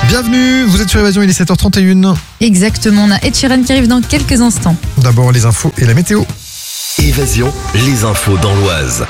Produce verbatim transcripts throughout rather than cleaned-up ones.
Bienvenue, vous êtes sur Évasion, il est sept heures trente et une. Exactement, on a Ed Sheeran qui arrive dans quelques instants. D'abord les infos et la météo. Évasion, les infos dans l'Oise.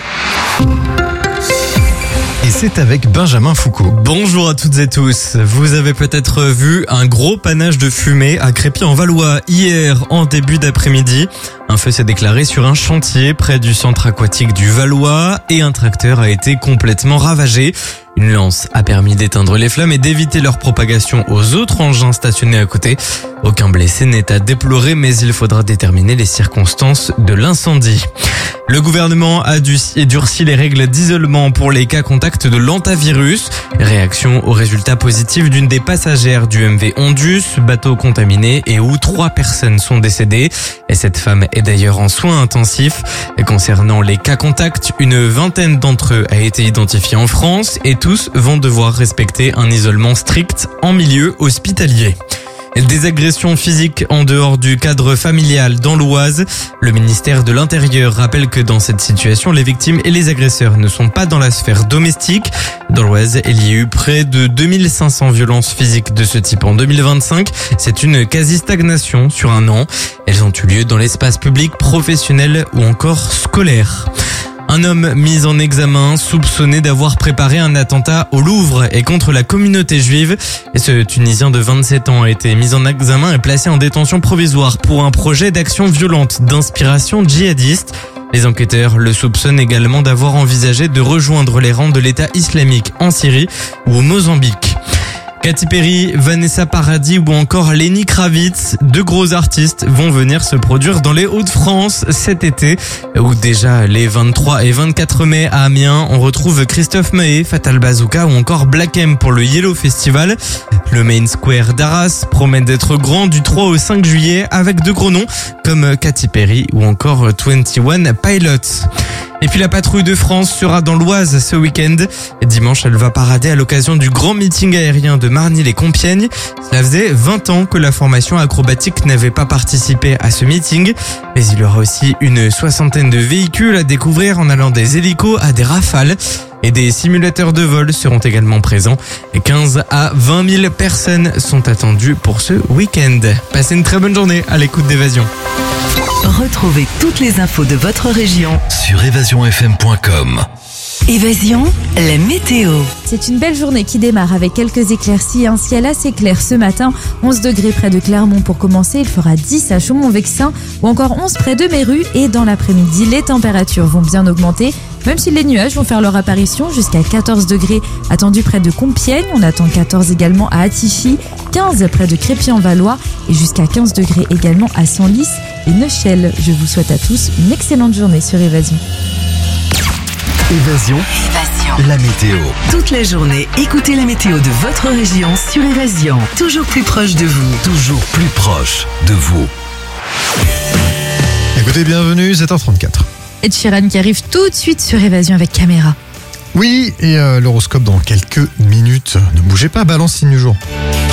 Et c'est avec Benjamin Foucault. Bonjour à toutes et tous. Vous avez peut-être vu un gros panache de fumée à Crépy-en-Valois hier en début d'après-midi. Un feu s'est déclaré sur un chantier près du centre aquatique du Valois et un tracteur a été complètement ravagé. Une lance a permis d'éteindre les flammes et d'éviter leur propagation aux autres engins stationnés à côté. Aucun blessé n'est à déplorer, mais il faudra déterminer les circonstances de l'incendie. Le gouvernement a durci les règles d'isolement pour les cas contacts de l'hantavirus. Réaction aux résultats positifs d'une des passagères du M V Ondus, bateau contaminé et où trois personnes sont décédées. Et cette femme est d'ailleurs en soins intensifs. Et concernant les cas contacts, une vingtaine d'entre eux a été identifiée en France et tous vont devoir respecter un isolement strict en milieu hospitalier. Des agressions physiques en dehors du cadre familial dans l'Oise. Le ministère de l'Intérieur rappelle que dans cette situation, les victimes et les agresseurs ne sont pas dans la sphère domestique. Dans l'Oise, il y a eu près de deux mille cinq cents violences physiques de ce type en deux mille vingt-cinq. C'est une quasi-stagnation sur un an. Elles ont eu lieu dans l'espace public, professionnel ou encore scolaire. Un homme mis en examen, soupçonné d'avoir préparé un attentat au Louvre et contre la communauté juive. Et ce Tunisien de vingt-sept ans a été mis en examen et placé en détention provisoire pour un projet d'action violente d'inspiration djihadiste. Les enquêteurs le soupçonnent également d'avoir envisagé de rejoindre les rangs de l'État islamique en Syrie ou au Mozambique. Katy Perry, Vanessa Paradis ou encore Lenny Kravitz, deux gros artistes vont venir se produire dans les Hauts-de-France cet été, où déjà les vingt-trois et vingt-quatre mai à Amiens, on retrouve Christophe Maé, Fatal Bazooka ou encore Black M pour le Yellow Festival. Le Main Square d'Arras promet d'être grand du trois au cinq juillet avec de gros noms comme Katy Perry ou encore vingt et un Pilots. Et puis la patrouille de France sera dans l'Oise ce week-end. Dimanche, elle va parader à l'occasion du grand meeting aérien de Marny-les-Compiègnes. Cela faisait vingt ans que la formation acrobatique n'avait pas participé à ce meeting. Mais il y aura aussi une soixantaine de véhicules à découvrir en allant des hélicos à des rafales. Et des simulateurs de vol seront également présents. Et quinze à vingt mille personnes sont attendues pour ce week-end. Passez une très bonne journée à l'écoute d'Évasion. Retrouvez toutes les infos de votre région Sur évasion f m point com. Évasion, la météo. C'est une belle journée qui démarre avec quelques éclaircies et un ciel assez clair ce matin. onze degrés près de Clermont pour commencer, il fera dix à Chaumont-Vexin ou encore onze près de Méru. Et dans l'après-midi, les températures vont bien augmenter, même si les nuages vont faire leur apparition jusqu'à quatorze degrés attendus près de Compiègne. On attend quatorze également à Attichy, quinze près de Crépy-en-Valois et jusqu'à quinze degrés également à Senlis et Neuchâtel. Je vous souhaite à tous une excellente journée sur Évasion. Évasion, Évasion. la météo. Toute la journée, écoutez la météo de votre région sur Évasion. Toujours plus proche de vous. Toujours plus proche de vous. Écoutez, bienvenue, sept heures trente-quatre. Ed Sheeran qui arrive tout de suite sur Évasion avec caméra. Oui, et euh, l'horoscope dans quelques minutes. Ne bougez pas, balance signe du jour.